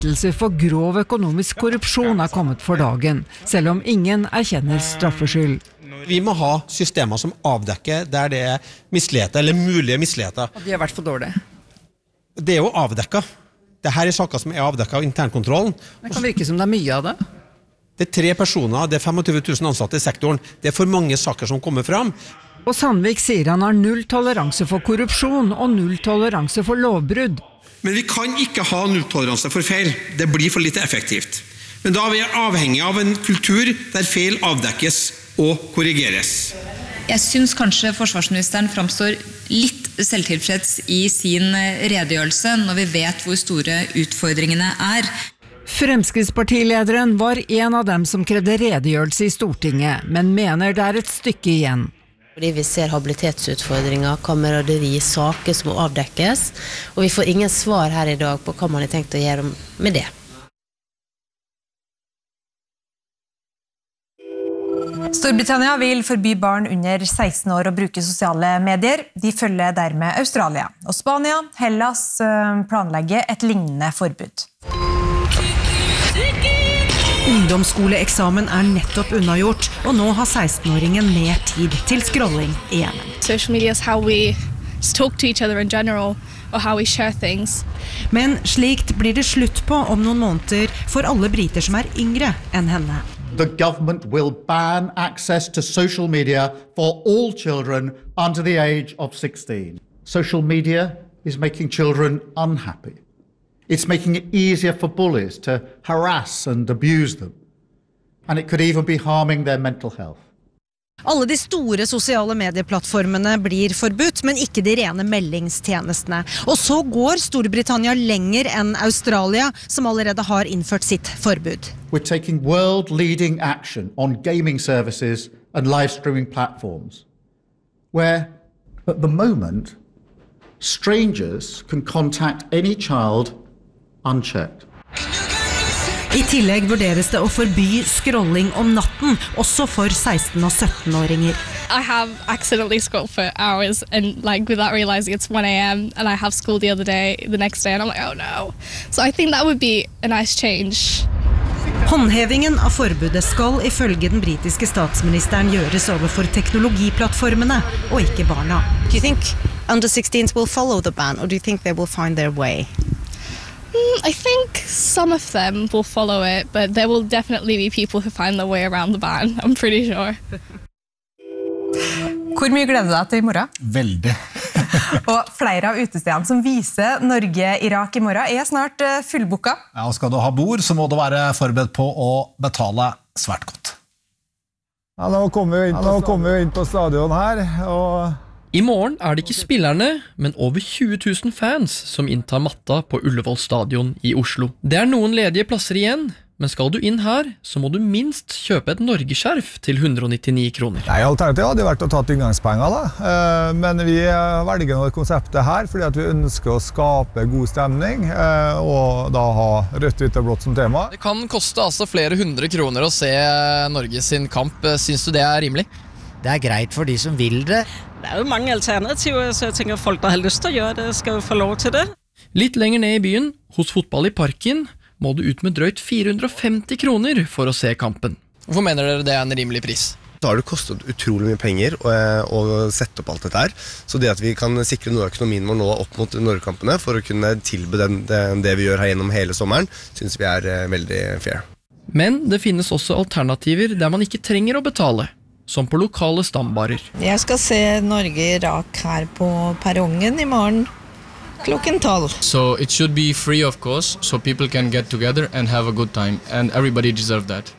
Siktelser for grov økonomisk korrupsjon kommet for dagen, selv om ingen erkjenner straffskyld. Vi må ha systemer som avdekker der det misligheter, eller mulige misligheter. Og de har vært for dårlige. Det jo avdekket. Dette saker som avdekket av internkontrollen. Det kan virke som det mye av det. Det 3 personer, det 25 000 ansatte i sektoren. Det for mange saker som kommer fram. Og Sandvik sier han har null toleranse for korrupsjon og null toleranse for lovbrudd. Men vi kan ikke ha nulltoleranse for feil. Det blir for lite effektivt. Men da vi avhengig av en kultur der feil avdekkes og korrigeres. Jeg synes kanskje forsvarsministeren framstår litt selvtilfreds i sin redegjørelse når vi vet hvor store utfordringene Fremskrittspartilederen var en av dem som krevde redegjørelse i Stortinget, men mener det et stykke igjen. Fordi vi ser habilitetsutfordringer, kameraderi, saker som må avdekkes, og vi får ingen svar her i dag på hva man har tenkt å gjøre med det. Storbritannia vil forby barn under 16 år å bruke sosiale medier. De følger dermed Australia. Og Spania, Hellas planlegger et lignende forbud. Ungdomsskoleeksamen nettopp unnagjort, og nå har 16-åringen mer tid til scrolling igjen. Social media is how we talk to each other in general, or how we share things. Men slikt blir det slutt på om noen måneder for alle briter som yngre enn henne. The government will ban access to social media for all children under the age of 16. Social media is making children unhappy. It's making it easier for bullies to harass and abuse them. And it could even be harming their mental health. Alle de store sosiale medieplattformene blir forbudt, men ikke de rene meldingstjenestene. Og så går Storbritannia lenger enn Australia, som allerede har innført sitt forbud. We're taking world-leading action on gaming services and live-streaming platforms, where, at the moment, strangers can contact any child unchecked. I tillegg vurderes det å forby scrolling om natten, også for 16- og 17-åringer. I have accidentally scrolled for hours and without realizing it's 1 a.m. and I have school the next day and I'm like, oh no. So I think that would be a nice change. Håndhevingen av forbudet skal ifølge den britiske statsministeren gjøres overfor teknologiplattformene og ikke barna. Do you think under 16s will follow the ban or do you think they will find their way? I think some of them will follow it, but there will definitely be people who find their way around the ban, I'm pretty sure. Hvor mye gleder du deg til i morgen? Veldig. Og flere av utestedene som viser Norge-Irak i morgen snart fullboka. Ja, og skal du ha bord, så må du være forberedt på å betale svært godt. Ja, nå kommer vi inn på stadion her, og... I morgen det ikke spillerne, men over 20 000 fans som inntar matta på Ullevål stadion i Oslo. Det noen ledige plasser igjen, men skal du inn her, så må du minst kjøpe et Norgeskjerf til 199 kroner. Nei, alternativet hadde vært å ta inngangspenger da, men vi velger noe konseptet her, fordi at vi ønsker å skape god stemning, og da ha rødt, hvitt og blått som tema. Det kan koste altså flere 100 kroner å se Norge sin kamp. Syns du det rimelig? Det greit for de som vil det. Det jo mange alternativer, så jeg tenker folk der har lyst til å gjøre det, skal jo få lov til det. Litt lenger ned i byen, hos Fotball i Parken, må du ut med drøyt 450 kroner for å se kampen. Hvorfor mener dere det en rimelig pris? Da har det kostet utrolig mye penger å sette opp alt dette her. Så det at vi kan sikre noe av økonomien vår nå opp mot Norgekampene for å kunne tilby det vi gjør her gjennom hele sommeren, synes vi veldig fair. Men det finnes også alternativer der man ikke trenger å betale, som på lokale stambarer. Jeg skal se Norge-Irak her på perrongen i morgen klokken 12. So it should be free of course, so people can get together and have a good time, and everybody deserves that.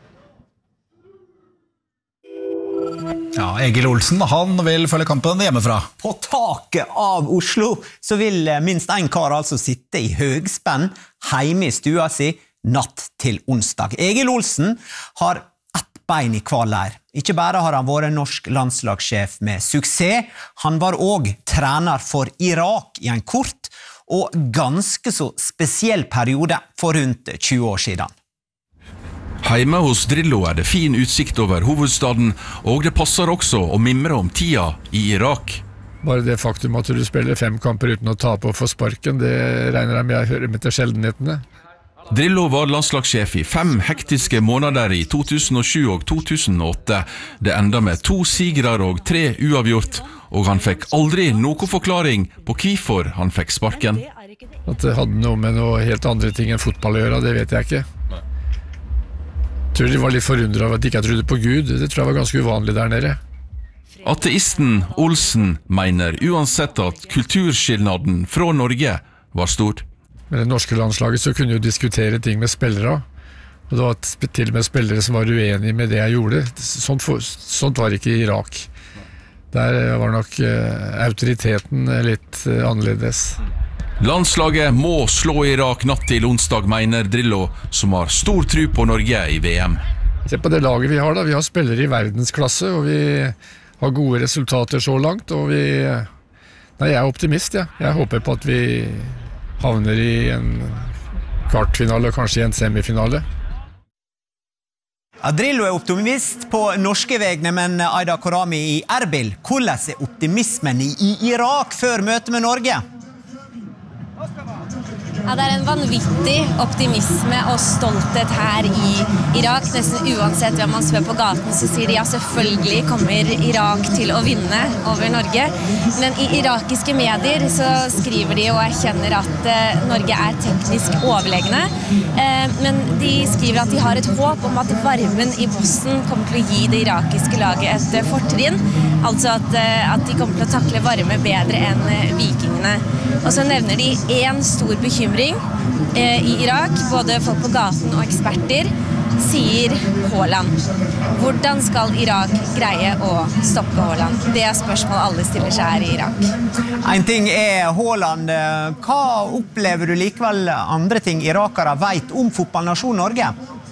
Ja, Egil Olsen, han vil følge kampen hjemmefra. På taket av Oslo så vil minst en kar altså sitte i høgspenn hjemme i stua si natt til onsdag. Egil Olsen har ett bein i hver leir. Ikke bare har han vært norsk landslagssjef med suksess, han var også trener for Irak i en kort og ganske så spesiell periode for rundt 20 år siden. Heime hos Drillo det fin utsikt over hovedstaden, og det passer også å mimre om tida i Irak. Bare det faktum at du spiller 5 kamper uten å tape og få sparken, det regner jeg med jeg hører med til sjeldenhetene. Drillo var landslagssjef i 5 hektiske måneder i 2007 og 2008. Det enda med 2 sigrar og 3 uavgjort, og han fikk aldri noen forklaring på hvorfor han fikk sparken. At det hadde noe med noe helt andre ting enn fotball å gjøre, det vet jeg ikke. Jeg tror de var litt forundret av at de ikke trodde på Gud. Det tror jeg var ganske uvanlig der nede. Ateisten Olsen mener uansett at kulturskillnaden fra Norge var stor. Med det norske landslaget så kunne jo diskutere ting med spillere, og det var til og med spillere som var uenige med det jeg gjorde. Sånt var ikke i Irak. Der var nok autoriteten litt annerledes. Landslaget må slå Irak natt til onsdag, mener Drillo, som har stor tro på Norge i VM. Se på det laget vi har da. Vi har spillere i verdensklasse, og vi har gode resultater så langt, og jeg er optimist, ja. Jeg håper på at vi havner i en kvartfinale og kanskje i en semifinale. Drillo er optimist på norske vegne, men Aida Korami i Erbil, hvordan er optimismen i Irak før møtet med Norge? Ja, det en vanvittig optimisme og stolthet her i Irak. Nesten uansett hvem man spør på gaten, så sier de ja, selvfølgelig kommer Irak til å vinne over Norge. Men i irakiske medier så skriver de og erkjenner at Norge teknisk overlegne. Men de skriver at de har et håp om at varmen i Boston kommer til å gi det irakiske laget et fortrinn. Altså at de kommer til å takle varme bedre enn vikingene. Og så nevner de en stor bekymring i Irak, både folk på gaten og eksperter, sier Haaland. Hvordan skal Irak greie å stoppe Haaland? Det spørsmål alle stiller seg her i Irak. En ting Haaland. Hva opplever du likevel andre ting irakere vet om fotballnasjon Norge?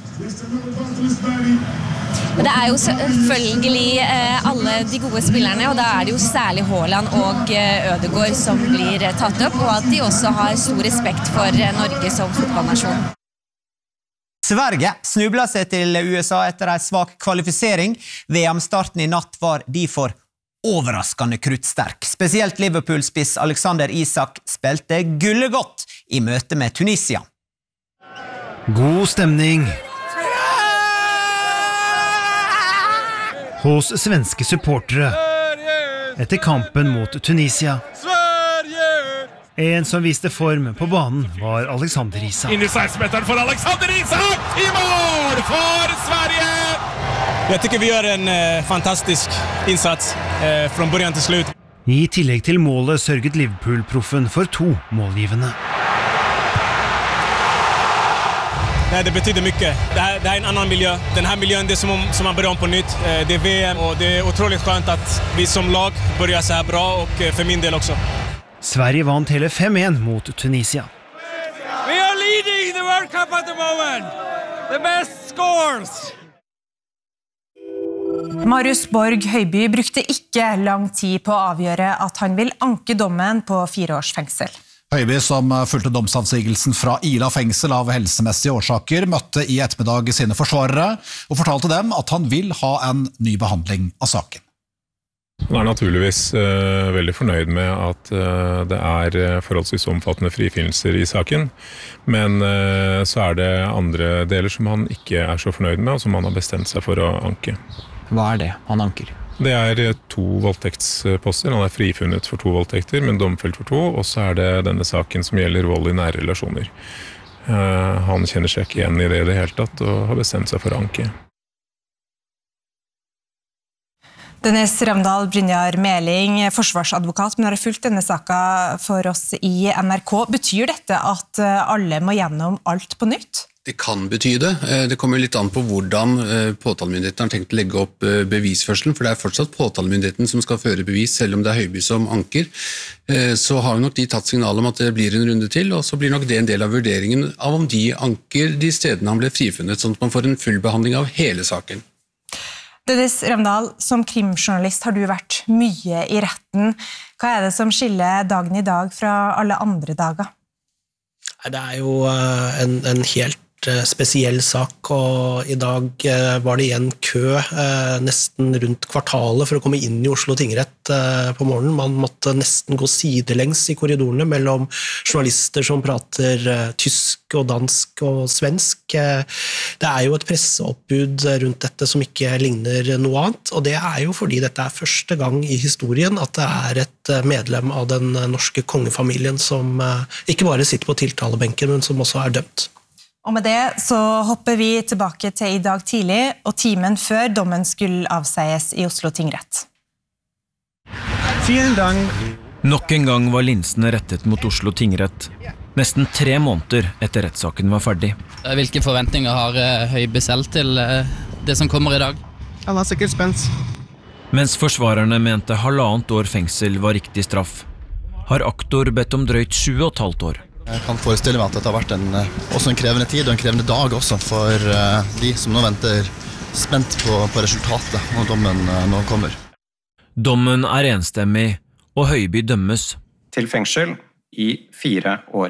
Det jo selvfølgelig alle de gode spillerne, og da det jo særlig Haaland og Ødegaard som blir tatt opp, og at de også har stor respekt for Norge som fotballnasjon. Sverige snublet seg til USA etter en svak kvalifisering. VM-starten i natt var derfor overraskende kruttsterk. Spesielt Liverpool-spiss Alexander Isak spilte gullegodt i møte med Tunisia. God stemning hos svenske supportere etter kampen mot Tunisia. En som viste form på banen var Alexander Isak. Inn i 16-meteren for Alexander Isak! I mål for Sverige! Jag tycker vi gör en fantastisk insats från början till slut. I tillegg til målet sørget Liverpool-proffen for 2 målgivende. Nej, det betyder mycket. Det här en annan miljö. Den här miljön det som man börjar om på nytt. Det VM och det otroligt skönt att vi som lag börjar så här bra och för min del också. Sverige vant hele 5-1 mot Tunisia. We are leading the World Cup at the moment. The best scores. Marius Borg Høiby brukte ikke lang tid på å avgjøre at han vil anke dommen på 4 års fengsel. Høiby, som fulgte domsavsigelsen fra Ila fengsel av helsemessige årsaker, møtte i ettermiddag sine forsvarere og fortalte dem at han vil ha en ny behandling av saken. Han naturligvis veldig fornøyd med at det forholdsvis omfattende frifinnelser i saken, men så det andre deler som han ikke så fornøyd med, og som han har bestemt seg for å anke. Hva det han anker? Det 2 voldtektsposter. Han frifunnet for 2 voldtekter, men domfelt for 2, og så det denne saken som gjelder vold i nære relasjoner. Han kjenner seg ikke igjen i det hele tatt, og har bestemt seg for å anke. Dennis Ramdal Brynjar Meling, forsvarsadvokat, men har fulgt denne saka for oss i NRK. Betyr dette at alle må gjennom alt på nytt? Det kan bety det. Det kommer litt an på hvordan påtalemyndigheten har tenkt å legge opp bevisførselen, for det fortsatt påtalemyndigheten som skal føre bevis, selv om det Høiby som anker. Så har nok de tatt signal om at det blir en runde til, og så blir nok det en del av vurderingen av om de anker de stedene han ble frifunnet, sånn at man får en full behandling av hele saken. Dennis Ramdal, som krimjournalist har du vært mye i retten. Hva det som skiller dagen i dag fra alle andre dager? Det jo en helt spesiell sak, og I dag var det igjen kø nesten rundt kvartalet for å komme inn I Oslo tingrett på morgenen. Man måtte nesten gå sidelengs I korridorene mellom journalister som prater tysk og dansk og svensk. Det jo et presseoppbud rundt dette som ikke ligner noe annet, og det jo fordi dette første gang I historien at det et medlem av den norske kongefamilien som ikke bare sitter på tiltalebenken, men som også dømt. Og med det så hopper vi tilbake til I dag tidlig, og timen før dommen skulle avsies I Oslo tingrett. Nok en gang var linsene rettet mot Oslo tingrett, nesten 3 måneder etter rettssaken var ferdig. Hvilke forventninger har Høiby selv til det som kommer I dag? Han sikkert spent. Mens forsvarerne mente 1,5 år fengsel var riktig straff, har aktor bedt om drøyt 7,5 år. Jeg kan forestille meg at dette har vært også en krevende tid og en krevende dag også for de som nå venter spent på resultatet når dommen nå kommer. Dommen enstemmig, og Høiby dømmes. Til fengsel I 4 år.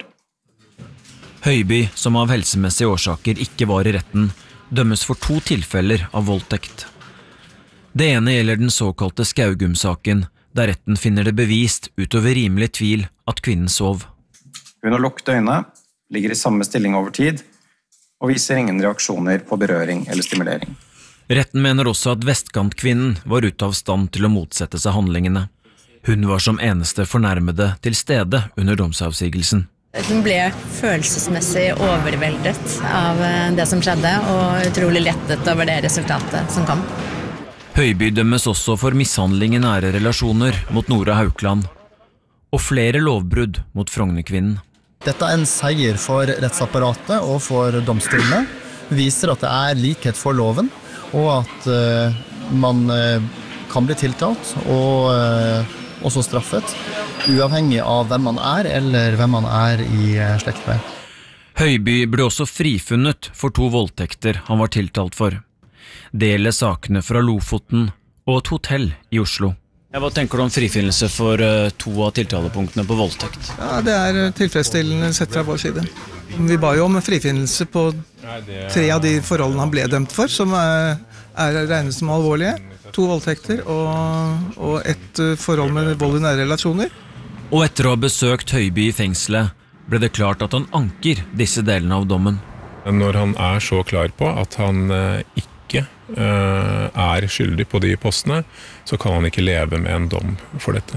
Høiby, som av helsemessige årsaker ikke var I retten, dømmes for 2 tilfeller av voldtekt. Det ene gjelder den såkalte Skaugum-saken, der retten finner det bevist utover rimelig tvil at kvinnen sov. Hun har lukket øynene, ligger I samme stilling over tid, og viser ingen reaksjoner på berøring eller stimulering. Retten mener også at vestkantkvinnen var ute av stand til å motsette seg handlingene. Hun var som eneste fornærmede til stede under domsavsigelsen. Hun ble følelsesmessig overveldet av det som skjedde, og utrolig lettet over det resultatet som kom. Høiby dømmes også for mishandling I nære relasjoner mot Nora Haukeland, og flere lovbrudd mot Frognerkvinnen. Dette en seier for rettsapparatet og for domstolene, viser at det likhet for loven, og at man kan bli tiltalt og også straffet, uavhengig av hvem man eller hvem man I slekt med. Høiby ble også frifunnet for 2 voldtekter han var tiltalt for. Det gjelder sakene fra Lofoten og et hotell I Oslo. Hva tenker du om frifinnelse for 2 av tiltalepunktene på voldtekt? Ja, det tilfredsstillende sett fra vår side. Vi ba jo om frifinnelse på 3 av de forholdene han ble dømt for, som regnet som alvorlige. 2 voldtekter og et forhold med vold I nære relasjoner. Og etter å ha besøkt Høiby I fengselet, ble det klart at han anker disse delene av dommen. Når han så klar på at han ikke skyldig på de postene, så kan han ikke leve med en dom for dette.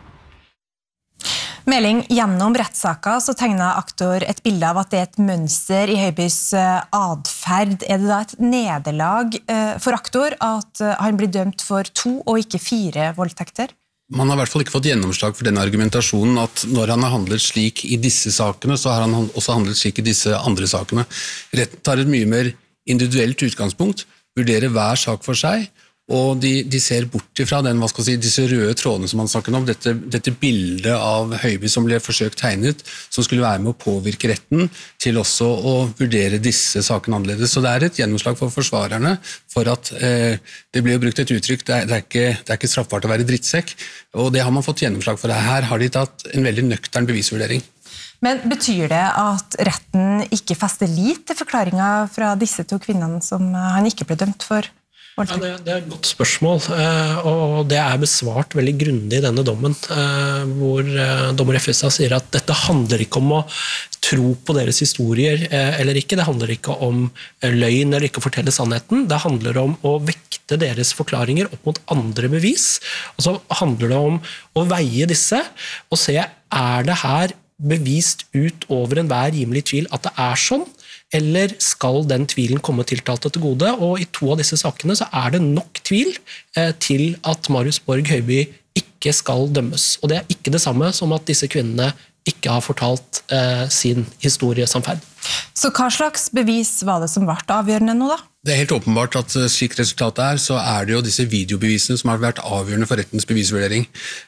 Melding gjennom rettssaka så tegnet aktor et bilde av at det et mønster I Høibys adferd. Det da et nederlag for aktor at han blir dømt for 2 og ikke 4 voldtekter? Man har I hvert fall ikke fått gjennomslag for den argumentasjonen at når han har handlet slik I disse sakene, så har han også handlet slik I disse andre sakene. Retten tar et mye mer individuelt utgangspunkt, vurderer hver sak for seg, og de ser bort ifra disse røde trådene som man snakker om, dette bildet av Høiby som ble forsøkt tegnet, som skulle være med å påvirke retten til også å vurdere disse sakene annerledes. Så det et gjennomslag for forsvarerne for at det ble jo brukt et uttrykk, det ikke straffbart å være drittsekk, og det har man fått gjennomslag for. Her har de tatt en veldig nøktern bevisvurdering. Men betyr det at retten ikke fester lit til forklaringen fra disse 2 kvinnene som han ikke ble dømt for? Ja, det et godt spørsmål, og det besvart veldig grundig I denne dommen, hvor dommer Effestad sier at dette handler ikke om å tro på deres historier eller ikke, det handler ikke om løgn eller ikke å fortelle sannheten, det handler om å vekte deres forklaringer opp mot andre bevis, og så handler det om å veie disse og se, det her bevist ut over enhver rimelig tvil at det sånn, eller skal den tvilen komme tiltalte til gode? Og I 2 av disse sakene så det nok tvil til at Marius Borg Høiby ikke skal dømmes. Og det ikke det samme som at disse kvinnene ikke har fortalt sin historiesamferd. Så hva slags bevis var det som ble avgjørende nå da? Det helt åpenbart at slik resultatet så det jo disse videobevisene som har vært avgjørende for rettens bevisvurdering.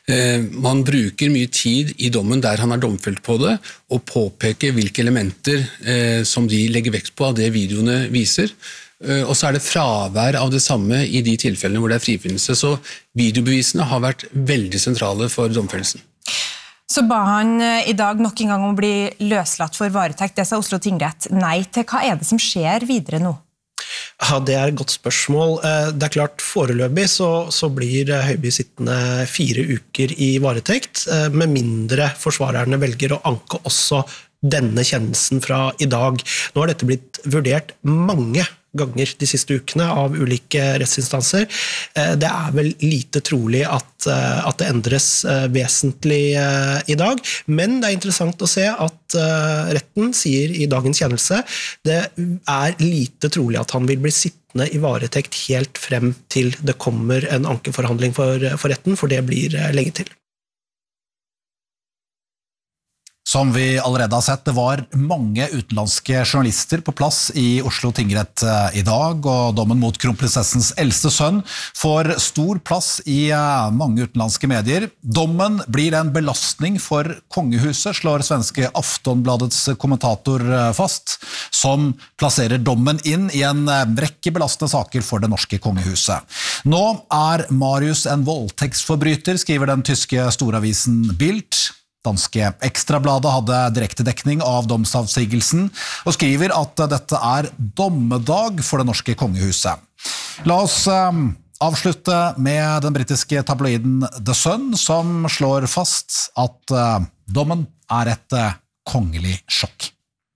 Man bruker mye tid I dommen der han domfelt på det, og påpeker hvilke elementer som de legger vekt på av det videoene viser. Og så det fravær av det samme I de tilfellene hvor det frifinnelse. Så videobevisene har vært veldig sentrale for domfellelsen. Så ba han I dag nok en gang om å bli løslatt for varetekt. Det sa Oslo tingrett nei til. Hva det som skjer videre nå? Ja, det et godt spørsmål. Det klart, foreløpig så blir Høiby sittende 4 uker I varetekt, med mindre forsvarerne velger å anke også denne kjennelsen fra I dag. Nå har dette blitt vurdert mange ganger de siste ukene av ulike rettsinstanser. Det vel lite trolig at det endres vesentlig I dag, men det interessant å se at retten sier I dagens kjennelse det lite trolig at han vil bli sittende I varetekt helt frem til det kommer en ankeforhandling for retten, for det blir lenge til. Som vi allerede har sett, det var mange utenlandske journalister på plass I Oslo tingrett I dag, og dommen mot kronprinsessens eldste sønn får stor plass I mange utenlandske medier. Dommen blir en belastning for kongehuset, slår svenske Aftonbladets kommentator fast, som plasserer dommen inn I en rekke belastende saker for det norske kongehuset. Nå Marius en voldtektsforbryter, skriver den tyske storavisen Bild. Danske Ekstrabladet hadde direktedekning av domsavsigelsen og skriver at dette dommedag for det norske kongehuset. La oss avslutte med den britiske tabloiden The Sun, som slår fast at dommen et kongelig sjokk.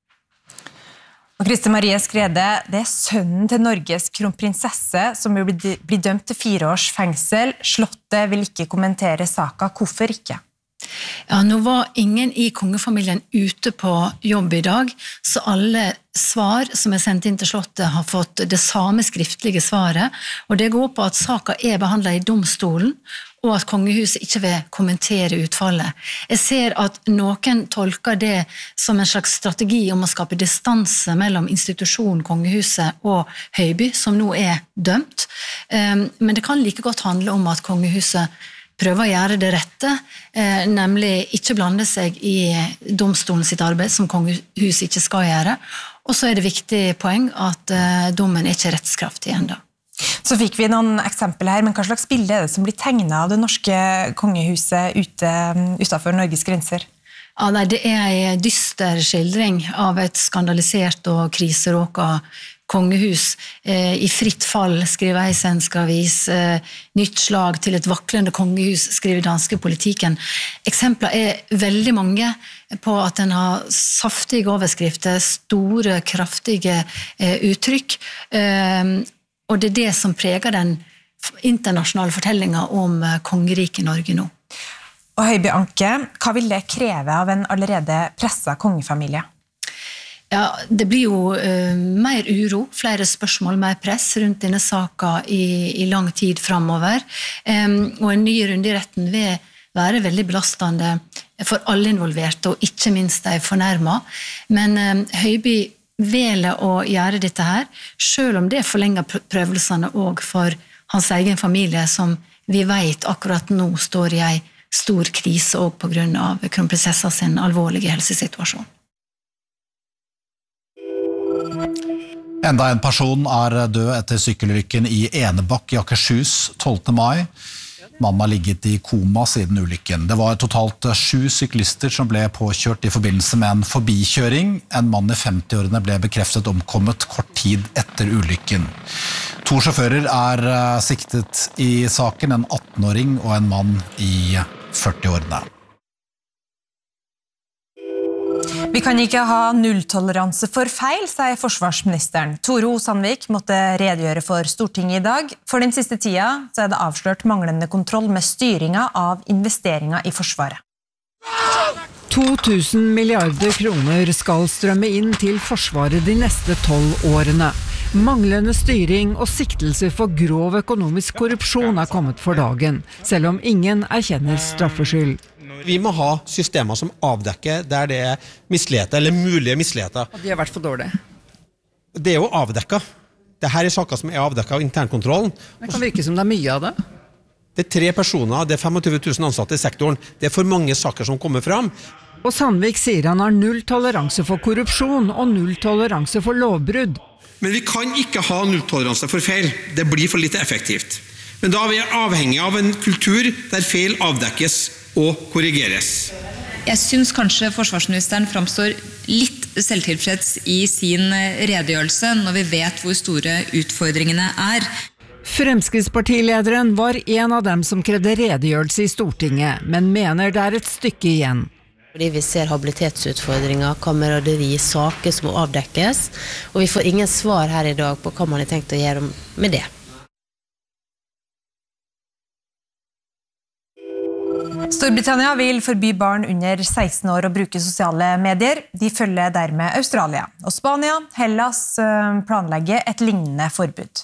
Og Kriste Marie Skrede, det sønnen til Norges kronprinsesse som blir dømt til 4 års fengsel. Slottet vil ikke kommentere saka. Hvorfor ikke? Ja, nå var ingen I kongefamilien ute på jobb I dag, så alle svar som sendt inn til Slottet har fått det samme skriftlige svaret, og det går på at saka behandlet I domstolen, og at kongehuset ikke vil kommentere utfallet. Jeg ser at noen tolker det som en slags strategi om å skape distanse mellom institusjonen, kongehuset og Høiby, som nå dømt, men det kan like godt handle om at kongehuset prøve å gjøre det rette, nemlig ikke blande seg I domstolen sitt arbeid, som kongehuset ikke skal gjøre. Og så det viktig poeng at dommen ikke rettskraftig enda. Så fikk vi noen eksempler her, men hva slags bilde det som blir tegnet av det norske kongehuset utenfor Norges grenser? Ja, nei, det en dyster skildring av et skandalisert og kriseråka kongehus. I fritt fall, skriver ei svensk avis, nytt slag til et vaklende kongehus, skriver danske politikken. Eksempler veldig mange på at den har saftige overskrifter, store, kraftige uttrykk, og det det som preger den internasjonale fortellingen om kongeriket Norge nå. Og Høiby Anke, hva vil det kreve av en allerede presset kongefamilie? Ja, det blir jo mer uro, flere spørsmål, mer press rundt denne saka I lang tid fremover. Og en ny runde I retten vil være veldig belastende for alle involverte, og ikke minst de fornærmet. Men Høiby velger å gjøre dette her, selv om det forlenger prøvelsene også for hans egen familie, som vi vet akkurat nå står I en stor krise også på grunn av kronprinsessa sin alvorlige helsesituasjon. Enda en person død etter sykkelulykken I Enebakk I Akershus 12. mai. Mannen har ligget I koma siden ulykken. Det var totalt 7 syklister som ble påkjørt I forbindelse med en forbikjøring. En mann I 50-årene ble bekreftet omkommet kort tid etter ulykken. 2 sjåfører siktet I saken, en 18-åring og en mann I 40-årene. Vi kan ikke ha nulltoleranse for feil, sier forsvarsministeren. Tore O. Sandvik måtte redegjøre for Stortinget I dag. For den siste tida så det avslørt manglende kontroll med styringen av investeringer I Forsvaret. 2000 milliarder kroner skal strømme inn til Forsvaret de neste 12 årene. Manglende styring og siktelser for grov økonomisk korrupsjon kommet for dagen, selv om ingen erkjenner straffskyld. Vi må ha systemer som avdekker der det misligheter, eller mulige misligheter. Og de har vært for dårlige. Det jo avdekket. Dette saker som avdekket av internkontrollen. Det kan virke som det mye av det. Det 3 personer, det 25 000 ansatte I sektoren. Det for mange saker som kommer fram. Og Sandvik sier han har null toleranse for korrupsjon og null toleranse for lovbrudd. Men vi kan ikke ha nulltoleranse for feil. Det blir for lite effektivt. Men da vi avhengig av en kultur der feil avdekkes og korrigeres. Jeg synes kanskje forsvarsministeren framstår litt selvtilfreds I sin redegjørelse når vi vet hvor store utfordringene Fremskrittspartilederen var en av dem som krevde redegjørelse I Stortinget, men mener det et stykke igjen. Fordi vi ser habilitetsutfordringer, kameraderi, saker som må avdekkes, og vi får ingen svar her I dag på hva man har tenkt å gjøre med det. Storbritannia vil forby barn under 16 år å bruke sosiale medier. De følger dermed Australia. Og Spania, Hellas planlegger et lignende forbud.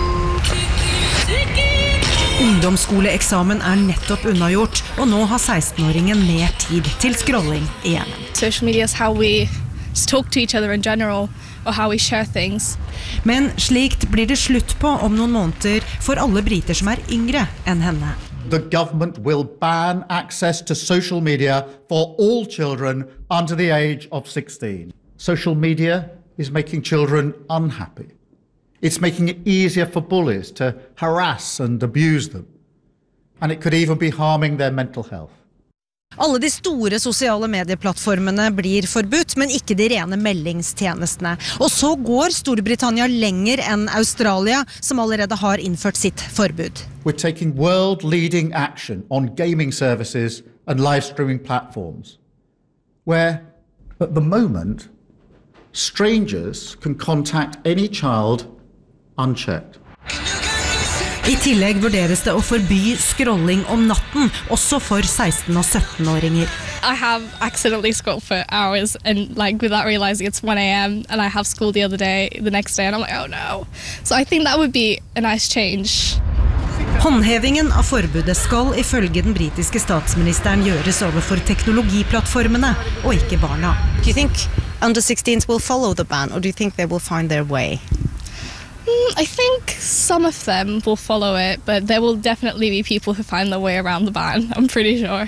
Ungdomsskoleeksamen nettopp unnagjort, og nå har 16-åringen mer tid til scrolling igjen. Social media is how we talk to each other in general, or how we share things. Men slikt blir det slutt på om noen måneder for alle briter som yngre enn henne. The government will ban access to social media for all children under the age of 16. Social media is making children unhappy. It's making it easier for bullies to harass and abuse them. And it could even be harming their mental health. Alle de store sosiale medieplattformene blir forbudt, men ikke de rene meldingstjenestene. Og så går Storbritannia lenger enn Australia, som allerede har innført sitt forbud. We're taking world-leading action on gaming services and live-streaming platforms, where, at the moment, strangers can contact any child unchecked. I tillegg vurderes det å forby scrolling om natten, også for 16- og 17-åringer. I have accidentally scrolled for hours and without realizing it's 1 a.m. and I have school the next day and I'm like, oh no. So I think that would be a nice change. Håndhevingen av forbudet skal ifølge den britiske statsministeren gjøres overfor teknologiplattformene og ikke barna. Do you think under 16s will follow the ban or do you think they will find their way? I think some of them will follow it, but there will definitely be people who find their way around the ban, I'm pretty sure.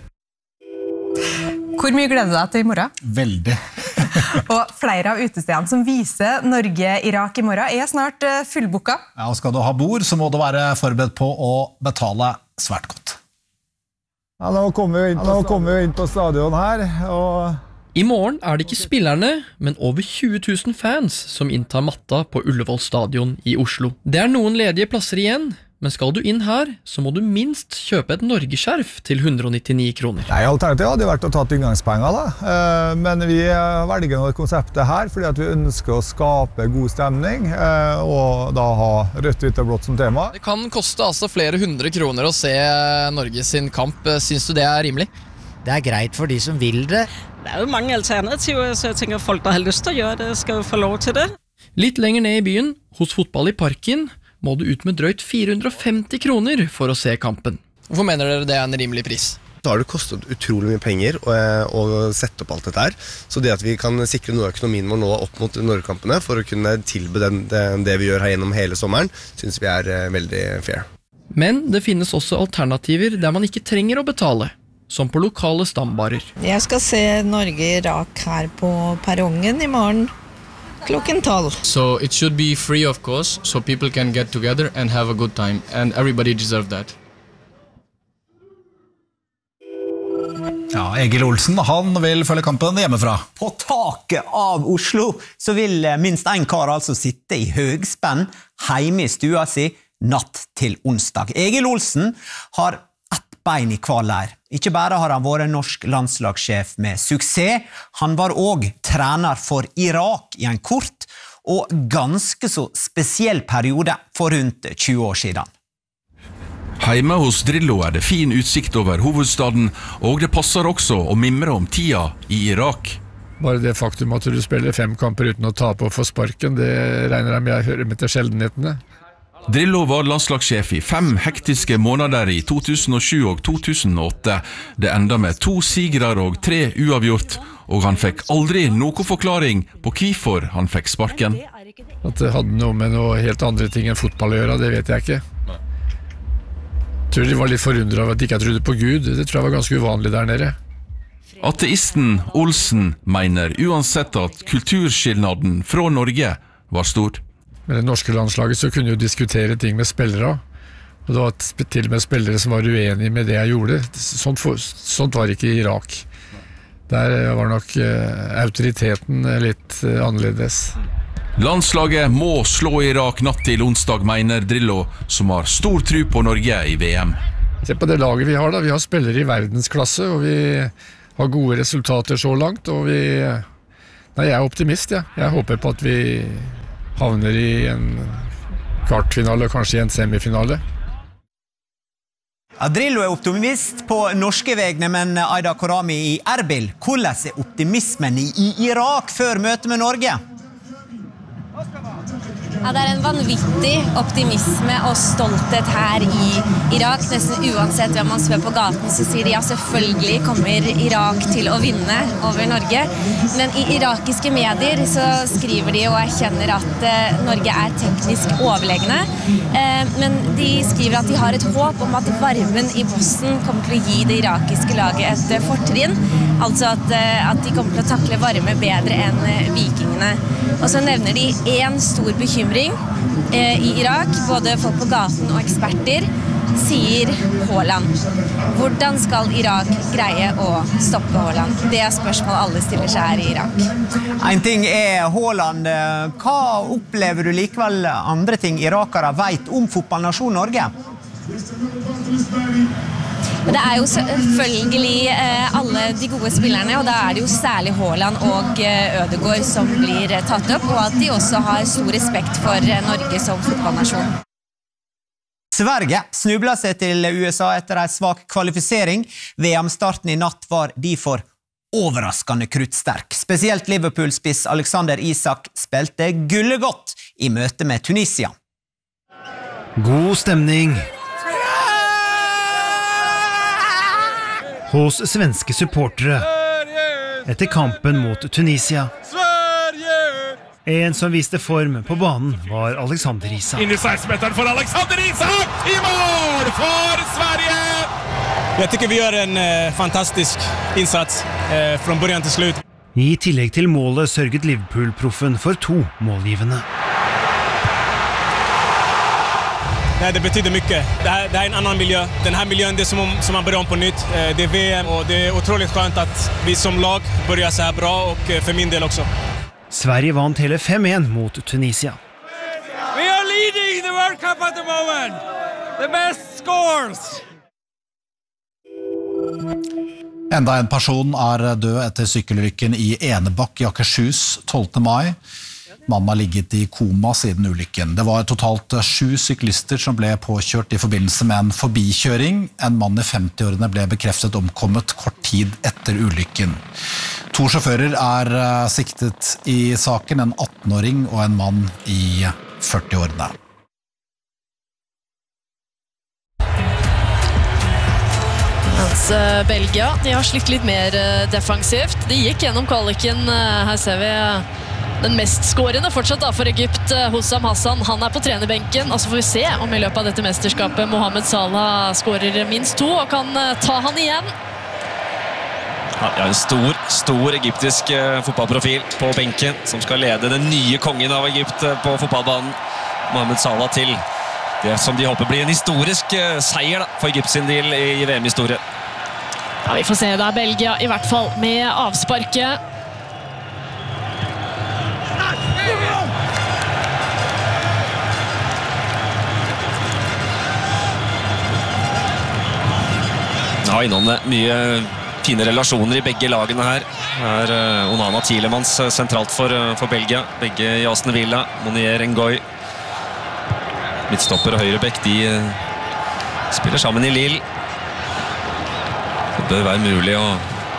Hvor mye gleder du deg til I morgen? Veldig. Og flere av utestedene som viser Norge-Irak I morgen snart fullboka. Ja, og skal du ha bord, så må du være forberedt på å betale svært godt. Ja, nå kommer vi inn på stadion her, og... I morgen det ikke spillerne, men over 20 000 fans som inntar matta på Ullevål stadion I Oslo. Det noen ledige plasser igjen, men skal du inn her, så må du minst kjøpe et Norgeskjerf til 199 kroner. Nei, alternativet hadde vært å ta inngangspenger da, men vi velger noe konseptet her, fordi at vi ønsker å skape god stemning, og da ha rødt, hvitt og blått som tema. Det kan koste altså flere 100 kroner å se Norge sin kamp. Syns du det rimelig? Det greit for de som vil det. Det jo mange alternativer, så jeg tenker folk der har lyst til å gjøre det, skal jo få lov til det. Litt lenger ned I byen, hos Fotball I Parken, må du ut med drøyt 450 kroner for å se kampen. Hvorfor mener dere det en rimelig pris? Da har det kostet utrolig mye penger å sette opp alt dette her, så det at vi kan sikre noe av økonomien vår nå opp mot Norgekampene for å kunne tilby det vi gjør her gjennom hele sommeren, synes vi veldig fair. Men det finnes også alternativer der man ikke trenger å betale, som på lokale stambarer. Jeg skal se Norge-Irak her på perrongen I morgen klokken 12. So it should be free of course, so people can get together and have a good time, and everybody deserves that. Ja, Egil Olsen, han vil følge kampen hjemmefra. På taket av Oslo så vil minst en kar altså sitte I høgspenn hjemme I stua si natt til onsdag. Egil Olsen har bein I hver leir. Ikke bare har han vært norsk landslagssjef med suksess, han var også trener for Irak I en kort og ganske så spesiell periode for rundt 20 år siden. Heime hos Drillo det fin utsikt over hovedstaden, og det passer også å mimre om tida I Irak. Bare det faktum at du spiller 5 kamper uten å tape og få sparken, det regner jeg med jeg hører med til sjeldenhetene. Drillo var landslagssjef I 5 hektiske måneder I 2007 og 2008. Det enda med 2 sigrer og 3 uavgjort, og han fikk aldri noen forklaring på hvorfor han fikk sparken. At det hadde noe med noe helt andre ting enn fotball å gjøre, det vet jeg ikke. Jeg tror de var litt forundret av at de ikke trodde på Gud, det tror jeg var ganske uvanlig der nede. Ateisten Olsen mener uansett at kulturskillnaden fra Norge var stor. Med det norske landslaget så kunne jo diskutere ting med spillere, og det var til og med spillere som var uenige med det jeg gjorde. Sånt var ikke I Irak. Der var nok autoriteten litt annerledes. Landslaget må slå Irak natt til onsdag, mener Drillo, som har stor tro på Norge i VM. Se på det laget vi har da. Vi har spillere i verdensklasse, og vi har gode resultater så langt, og jeg er optimist, ja. Jeg håper på at vi havner i en kvartfinale, kanskje i en semifinale. Drillo er optimist på norske vegne, men Aida Korami i Erbil, hvordan er optimismen i Irak før møtet med Norge? Ja, det en vanvittig optimisme og stolthet her i Irak. Nesten uansett hvem man spør på gaten, så sier de ja, selvfølgelig kommer Irak til å vinne over Norge. Men i irakiske medier så skriver de og erkjenner at Norge teknisk overlegne. Men de skriver at de har et håp om at varmen i Boston kommer til å gi det irakiske laget et fortrinn. Altså at de kommer til å takle varme bedre enn vikingene. Og så nevner de en stor bekymring i Irak, både folk på gaten og eksperter, sier Haaland. Hvordan skal Irak greie å stoppe Haaland? Det spørsmål alle stiller seg her i Irak. En ting Haaland. Hva opplever du likevel andre ting irakere vet om fotballnasjon Norge? Det jo selvfølgelig alle de gode spillerne, og da det jo særlig Haaland og Ødegaard som blir tatt opp, og at de også har stor respekt for Norge som fotballnasjon. Sverige snublet seg til USA etter en svak kvalifisering. VM-starten i natt var derfor overraskende kruttsterk. Spesielt Liverpool-spiss Alexander Isak spilte gullegodt i møte med Tunisia. God stemning hos svenske supportere etter kampen mot Tunisia. En som viste form på banen var Alexander Isak. Inn i 16-meteren for Alexander Isak! I mål for Sverige! Jag tycker vi gör en fantastisk insats från början till slut. I tillegg til målet sørget Liverpool-proffen for 2 målgivende. Nej, det betyder mycket. Det här en annan miljö. Den här miljön det som man börjar om på nytt. Det VM och det otroligt skönt att vi som lag börjar så här bra och för min del också. Sverige vant hele 5-1 mot Tunisia. We are leading the World Cup at the moment. The best scores. Enda en person død etter sykkelulykken i Enebakk i Akershus 12. mai. Mannen har ligget i koma siden ulykken. Det var totalt 7 syklister som ble påkjørt i forbindelse med en forbikjøring. En mann i 50-årene ble bekreftet omkommet kort tid etter ulykken. 2 sjåfører siktet i saken, en 18-åring og en mann i 40-årene. Mens Belgia, de har slitt litt mer defensivt. De gikk gjennom kvaliken. Her ser vi den mest skårende fortsatt for Egypt, Hossam Hassan. Han på trenerbenken, og så får vi se om i løpet av dette mesterskapet Mohamed Salah skårer minst 2 og kan ta han igjen. Ja, en stor egyptisk fotballprofil på benken som skal lede den nye kongen av Egypt på fotballbanen, Mohamed Salah, til det som de håper blir en historisk seier for Egypt sin del i VM-historie. Ja, vi får se det Belgia i hvert fall med avsparket. Ja, innom det. Mye fine relasjoner i begge lagene her. Onana Tielemans sentralt for Belgia. Begge i Aston Villa. Monier Ngoy. Midtstopper og høyrebekk, de spiller sammen i Lille. Det bør være mulig å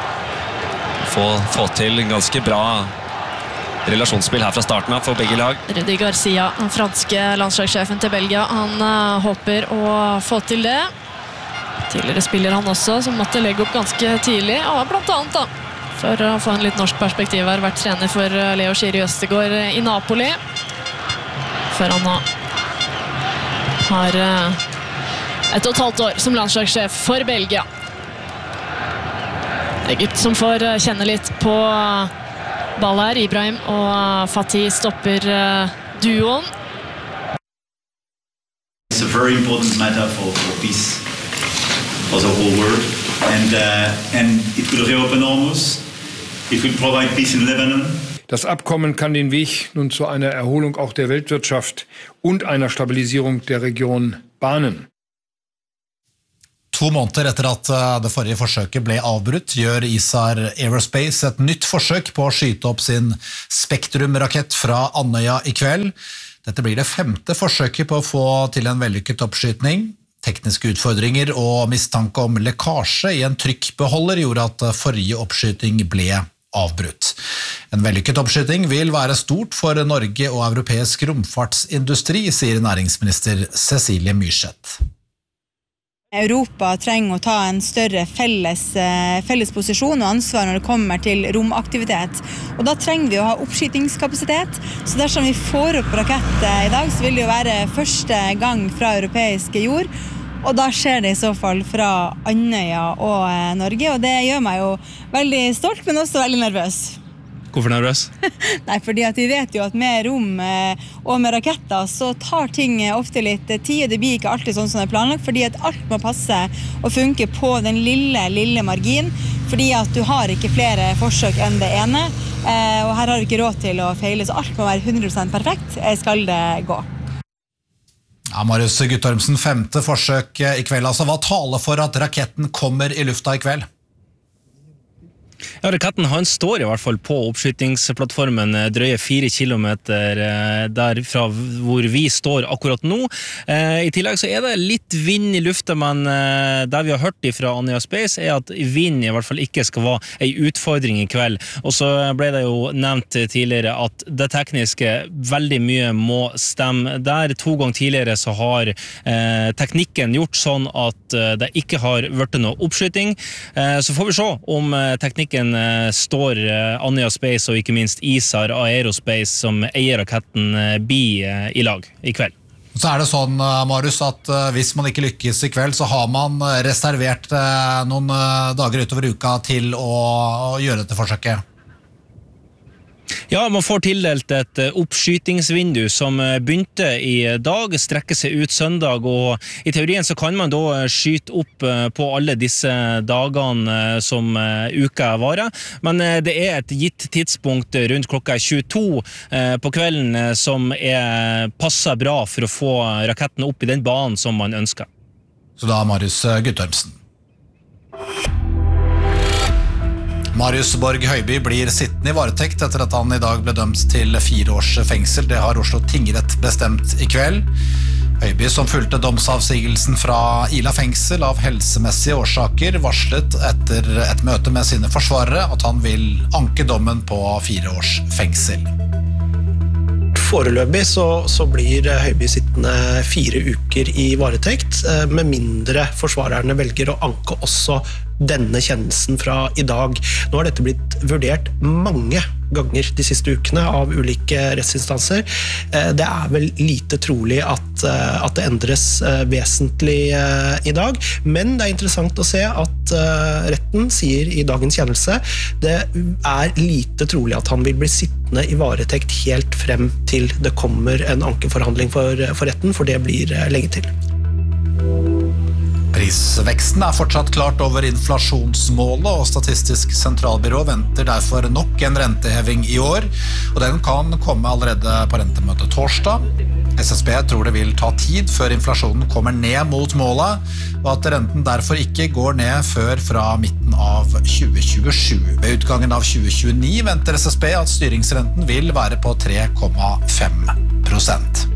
få til en ganske bra relasjonsspill her fra starten av for begge lag. Rudi Garcia, den franske landslagssjefen til Belgia, han håper å få til det. Tidligere spiller han også, som måtte legge opp ganske tidlig, og blant annet da, for å få en litt norsk perspektiv her, vært trener for Leo Schiri Østegård i Napoli, før han nå har 1,5 år som landslagssjef for Belgia. Egypt som får kjenne litt på ball her. Ibrahim og Fatih stopper duoen. It's a very important matter for peace for the whole world, and it will reopen almost It will provide peace in Lebanon. Das Abkommen kann den Weg nun zu einer Erholung auch der Weltwirtschaft und einer Stabilisierung der Region bahnen. 2 måneder etter at det forrige forsøket ble avbrutt, gjør ISAR Aerospace et nytt forsøk på å skyte opp sin Spektrum-rakett fra Andøya i kveld. Dette blir det 5. forsøket på å få til en vellykket oppskytning. Tekniske utfordringer og mistanke om lekkasje i en trykkbeholder gjorde at forrige oppskyting ble avbrutt. En vellykket oppskyting vil være stort for Norge og europeisk romfartsindustri, sier næringsminister Cecilie Myrseth. Europa trenger å ta en større felles posisjon og ansvar når det kommer til romaktivitet. Og da trenger vi å ha oppskytingskapasitet. Så dersom vi får opp rakett i dag, så vil det jo være første gang fra europeisk jord. Og da skjer det i så fall fra Andøya og Norge, og det gjør meg jo veldig stolt, men også veldig nervøs. Hvorfor nervøs? Nei, fordi at vi vet jo at med rom og med raketter så tar ting ofte litt tid, og det blir ikke alltid sånn som det planlagt, fordi at alt må passe og funke på den lille margin, fordi at du har ikke flere forsøk enn det ene, og her har du ikke råd til å feile, så alt må være 100% perfekt, skal det gå. Ja, Marius Guttormsen, 5. forsøk i kveld, altså hva taler for at raketten kommer i lufta i kveld? Ja, raketten han står i hvert fall på oppskytingsplattformen drøye 4 kilometer derfra hvor vi står akkurat nå. I tillegg så det litt vind i lufta, men der vi har hørt fra Andøya Space at vind i hvert fall ikke skal være en utfordring i kveld. Og så ble det jo nevnt tidligere at det tekniske veldig mye må stemme. Der 2 ganger tidligere så har teknikken gjort sånn at det ikke har vært noe oppskyting. Så får vi se om teknikken står Andøya Space og ikke minst ISAR Aerospace som eier raketten i lag i kveld. Så det sånn, Marius, at hvis man ikke lykkes i kveld, så har man reservert noen dager utover uka til å gjøre dette forsøket. Ja, man får tildelt et oppskytingsvindu som begynte i dag, strekker seg ut søndag, og i teorien så kan man da skyte opp på alle disse dagene som uka varer, men det et gitt tidspunkt rundt klokka 22 på kvelden som passer bra for å få raketten opp i den banen som man ønsker. Så da Marius Guttormsen. Marius Borg Høiby blir sittende i varetekt etter at han i dag ble dømt til 4 års fengsel. Det har Oslo tingrett bestemt i kveld. Høiby, som fulgte domsavsigelsen fra Ila fengsel av helsemessige årsaker, varslet etter et møte med sine forsvarere at han vil anke dommen på 4 års fengsel. Foreløpig så blir Høiby sittende 4 uker i varetekt, med mindre forsvarerne velger å anke også denne kjennelsen fra i dag. Nå har dette blitt vurdert mange ganger de siste ukene av ulike rettsinstanser. Det vel lite trolig at det endres vesentlig i dag, men det interessant å se at retten sier i dagens kjennelse det lite trolig at han vil bli sittende i varetekt helt frem til det kommer en ankeforhandling for retten, for det blir lenge til. Prisveksten fortsatt klart over inflasjonsmålet, og Statistisk sentralbyrå venter derfor nok en renteheving i år, og den kan komme allerede på rentemøtet torsdag. SSB tror det vil ta tid før inflasjonen kommer ned mot målet, og at renten derfor ikke går ned før fra midten av 2027. Ved utgangen av 2029 venter SSB at styringsrenten vil være på 3,5%.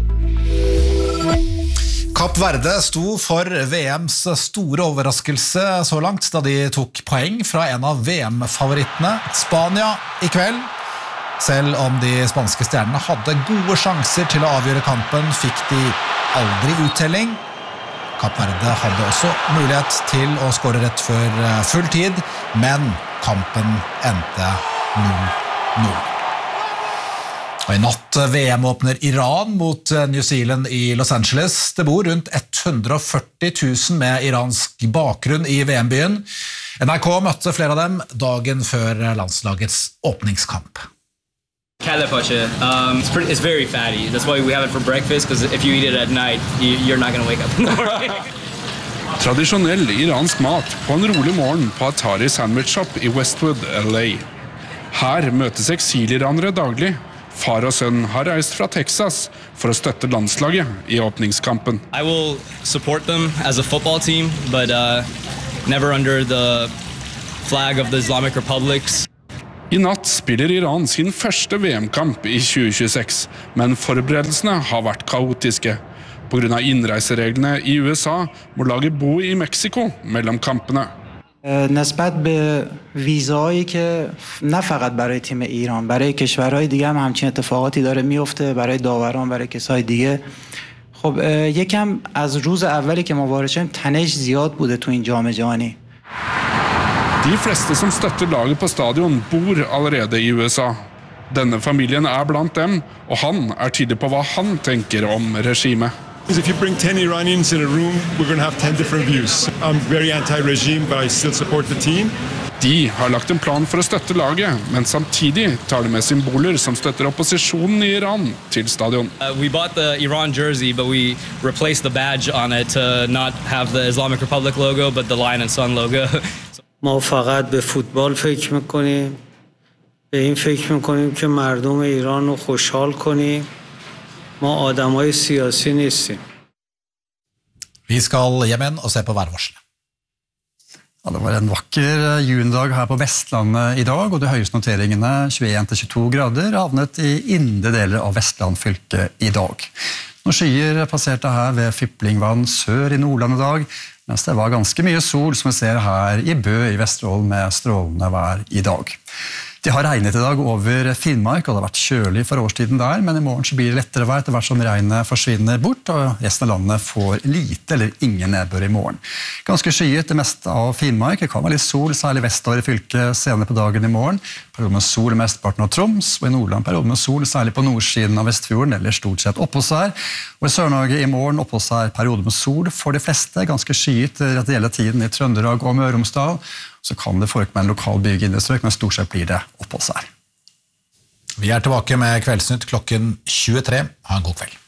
Kapp Verde sto for VMs store overraskelse så langt, da de tok poeng fra en av VM-favorittene, Spania, i kveld. Selv om de spanske stjernene hadde gode sjanser til å avgjøre kampen, fikk de aldri uttelling. Kapp Verde hadde også mulighet til å skåre rett før full tid, men kampen endte 0-0. Og i natt VM åpner Iran mot New Zealand i Los Angeles. Det bor rundt 140 000 med iransk bakgrunn i VM-byen. NRK møtte flere av dem dagen før landslagets åpningskamp. Kalapacha, it's very fatty. That's why we have it for breakfast, because if you eat it at night, you're not going to wake up in the morning. Tradisjonell iransk mat på en rolig morgen på Atari Sandwich Shop i Westwood, LA. Her møtes eksiliranere daglig. Far og sønn har reist fra Texas for å støtte landslaget I åpningskampen. I will support them as a football team, but never under the flag of the Islamic Republics. I natt spiller Iran sin første VM-kamp I 2026, men forberedelsene har vært kaotiske. På grunn av innreisereglene I USA må laget bo I Mexico mellom kampene. نسبت به ویزایی که نه فقط برای تیم ایران برای کشورهای دیگه هم همچین اتفاقاتی داره میفته برای داوران برای کسای دیگه خب یکم از روز اولی که ما وارد شدیم تنش زیاد بوده تو این جام جهانی De fleste som støtter laget på stadion bor allerede I USA. Denne familien blant dem, og han tydelig på hva han tenker om regimet. If you bring 10 Iranians in a room, we're going to have 10 different views. I'm very anti-regime, but I still support the team. De har lagt en plan for å støtte laget, men samtidig tar de med symboler som støtter opposisjonen I Iran til stadion. We bought the Iran jersey, but we replaced the badge on it to not have the Islamic Republic logo, but the Lion and Sun logo. ما فقط به فوتبال فکر میکنیم به این فکر میکنیم که مردم ایران رو خوشحال کنیم ما آدمای سیاسی نیستیم Vi skal hjem igjen og se på værvarselet. Ja, det var en vakker junidag her på Vestlandet I dag, og de høyeste noteringene 21-22 grader havnet I indre deler av Vestland fylke I dag. Noen skyer passerte her ved Fiplingvann sør I Nordland I dag, mens det var ganske mye sol som vi ser her I Bø I Vesterålen med strålende vær I dag. Det har regnet I dag over Finnmark, og det har vært kjølig for årstiden der, men I morgen så blir det lettere vær etter hvert som regnet forsvinner bort, og resten av landet får lite eller ingen nedbør I morgen. Ganske skyet det meste av Finnmark, det kan være litt sol, særlig vestover I fylket senere på dagen I morgen. Periode med sol I mesteparten av Troms, og I Nordland periode med sol, særlig på nordsiden av Vestfjorden, eller stort sett oppholdsvær. Og I Sør-Norge I morgen oppholdsvær periode med sol for de fleste, ganske skyet rett hele tiden I Trøndelag og Møre og Romsdal. Så kan det forekomme en lokal bygginnestrøk, men stort sett blir det oppholdsvær. Vi tilbake med Kveldsnytt klokken 23. Ha en god kveld.